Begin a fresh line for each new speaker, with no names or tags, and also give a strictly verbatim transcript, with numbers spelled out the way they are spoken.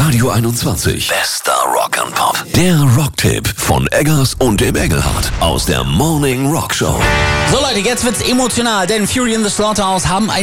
Radio einundzwanzig. Bester Rock and Pop. Der Rocktipp von Eggers und dem Engelhardt aus der Morning Rock Show.
So Leute, jetzt wird's emotional, denn Fury in the Slaughterhouse haben ein